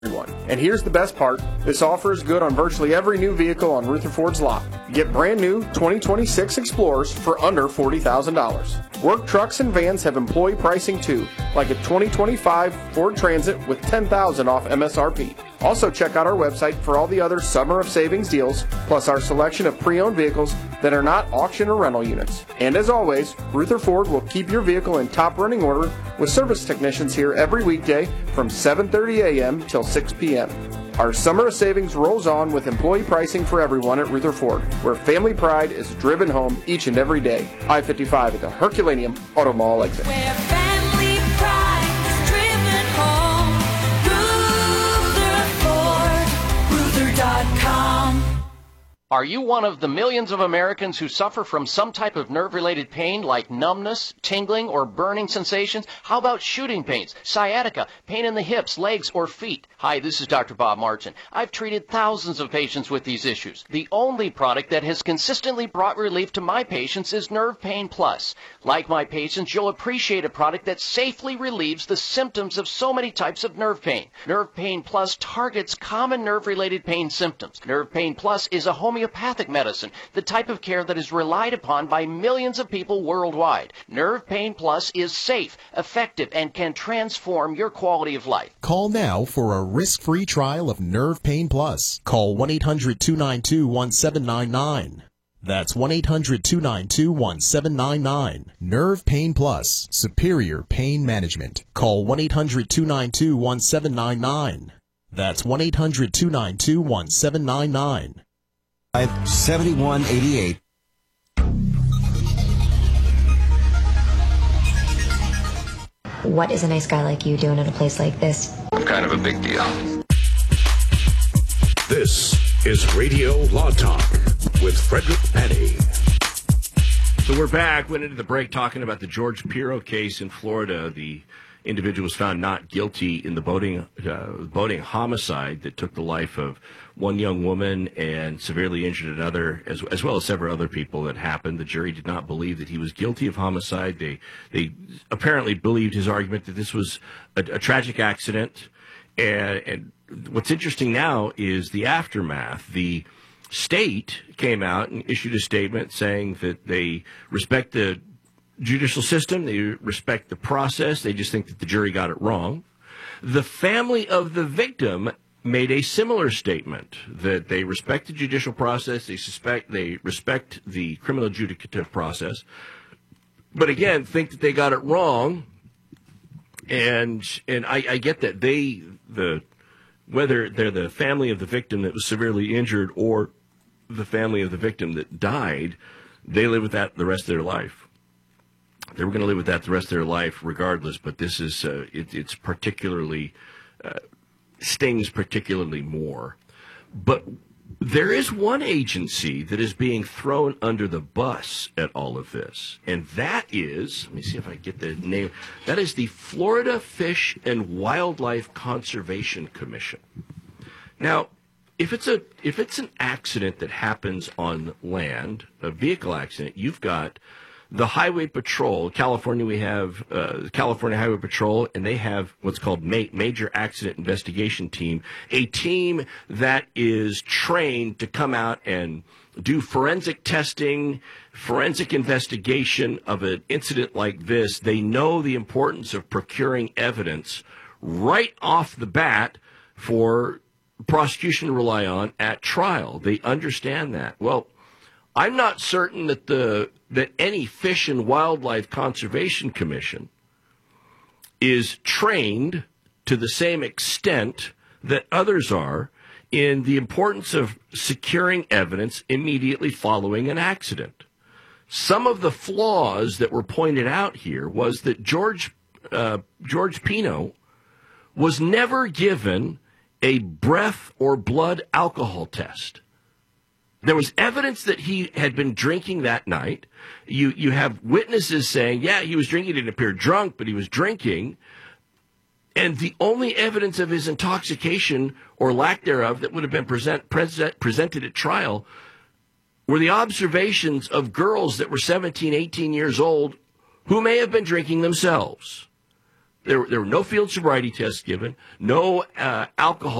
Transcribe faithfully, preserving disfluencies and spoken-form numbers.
everyone. And here's the best part. This offer is good on virtually every new vehicle on Rutherford's lot. Get brand new twenty twenty-six Explorers for under forty thousand dollars. Work trucks and vans have employee pricing too, like a twenty twenty-five Ford Transit with ten thousand dollars off M S R P. Also check out our website for all the other Summer of Savings deals, plus our selection of pre-owned vehicles that are not auction or rental units. And as always, Rutherford will keep your vehicle in top running order with service technicians here every weekday from seven thirty a.m. till six p.m. Our Summer of Savings rolls on with employee pricing for everyone at Rutherford, where family pride is driven home each and every day. I fifty-five at the Herculaneum Auto Mall exit. Where family pride is driven home. Rutherford, Ruther dot com. Are you one of the millions of Americans who suffer from some type of nerve-related pain like numbness, tingling, or burning sensations? How about shooting pains, sciatica, pain in the hips, legs, or feet? Hi, this is Doctor Bob Martin. I've treated thousands of patients with these issues. The only product that has consistently brought relief to my patients is Nerve Pain Plus. Like my patients, you'll appreciate a product that safely relieves the symptoms of so many types of nerve pain. Nerve Pain Plus targets common nerve-related pain symptoms. Nerve Pain Plus is a homeopathic Homeopathic medicine, the type of care that is relied upon by millions of people worldwide. Nerve Pain Plus is safe, effective, and can transform your quality of life. Call now for a risk-free trial of Nerve Pain Plus. Call one eight hundred two nine two one seven nine nine. That's one eight hundred two nine two one seven nine nine. Nerve Pain Plus, superior pain management. Call one eight hundred two nine two one seven nine nine. That's one eight hundred two nine two one seven nine nine. seventy-one eighty-eight. What is a nice guy like you doing at a place like this? I'm kind of a big deal. This is Radio Law Talk with Frederick Petty. So we're back. Went into the break talking about the George Pirro case in Florida. The individual was found not guilty in the boating uh, boating homicide that took the life of one young woman and severely injured another, as, as well as several other people that happened. The jury did not believe that he was guilty of homicide. They they apparently believed his argument that this was a, a tragic accident. And, and what's interesting now is the aftermath. The state came out and issued a statement saying that they respect the judicial system, they respect the process, they just think that the jury got it wrong. The family of the victim made a similar statement that they respect the judicial process, they suspect they respect the criminal adjudicative process, but again think that they got it wrong. And and I, I get that they the whether they're the family of the victim that was severely injured or the family of the victim that died, they live with that the rest of their life. They were going to live with that the rest of their life regardless, but this is, uh, it, it's particularly, uh, stings particularly more. But there is one agency that is being thrown under the bus at all of this, and that is, let me see if I get the name, that is the Florida Fish and Wildlife Conservation Commission. Now, if it's a if it's an accident that happens on land, a vehicle accident, you've got the Highway Patrol. California, we have uh, California Highway Patrol, and they have what's called Ma- Major Accident Investigation Team, a team that is trained to come out and do forensic testing, forensic investigation of an incident like this. They know the importance of procuring evidence right off the bat for prosecution to rely on at trial. They understand that. Well, I'm not certain that the that any Fish and Wildlife Conservation Commission is trained to the same extent that others are in the importance of securing evidence immediately following an accident. Some of the flaws that were pointed out here was that George uh, George Pino was never given a breath or blood alcohol test. There was evidence that he had been drinking that night. You you have witnesses saying, yeah, he was drinking, he didn't appear drunk, but he was drinking. And the only evidence of his intoxication or lack thereof that would have been present, present, presented at trial were the observations of girls that were seventeen, eighteen years old who may have been drinking themselves. There, there were no field sobriety tests given, no uh, alcohol